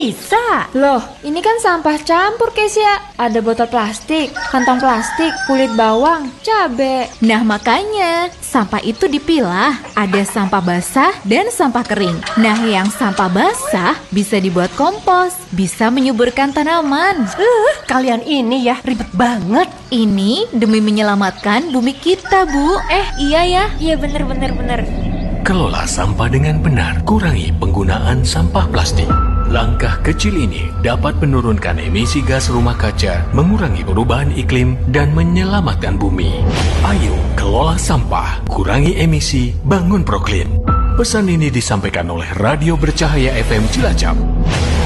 Bisa. Loh, ini kan sampah campur, Kesia. Ada botol plastik, kantong plastik, kulit bawang, cabe. Nah makanya, sampah itu dipilah. Ada sampah basah dan sampah kering. Nah yang sampah basah bisa dibuat kompos, bisa menyuburkan tanaman. Kalian ini ya ribet banget. Ini demi menyelamatkan bumi kita, Bu. Iya ya, iya bener. Kelola sampah dengan benar, kurangi penggunaan sampah plastik. Langkah kecil ini dapat menurunkan emisi gas rumah kaca, mengurangi perubahan iklim, dan menyelamatkan bumi. Ayo kelola sampah, kurangi emisi, bangun Proklim. Pesan ini disampaikan oleh Radio Bercahaya FM Cilacap.